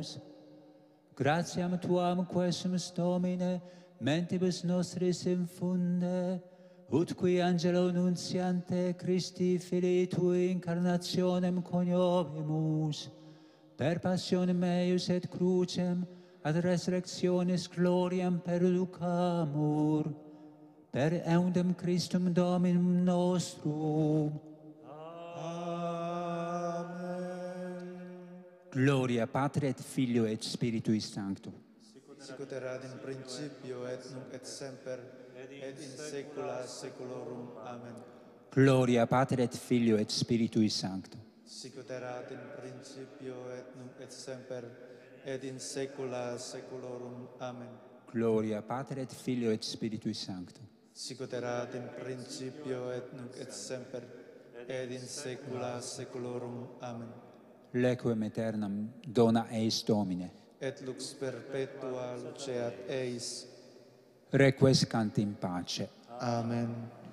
oremus. Gratiam tuam quesumus Domine, mentibus nostris infunde, ut qui angelo nunciante Christi Filii Tui incarnationem coniovimus, per passionem eius et crucem, ad resurrectionis gloriam perducamur, per eundem Christum Dominum nostrum. Gloria Patri et Filio et Spiritui Sancto. Sicut erat in principio et nunc et semper et in saecula saeculorum. Amen. Gloria Patri et Filio et Spiritui Sancto. Sicut erat in principio et nunc et semper et in saecula saeculorum. Amen. Gloria Patri et Filio et Spiritui Sancto. Sicut erat in principio et nunc et semper et in saecula saeculorum. Amen. Requiem aeternam dona eis Domine. Et lux perpetua luceat eis. Requiescant in pace. Amen.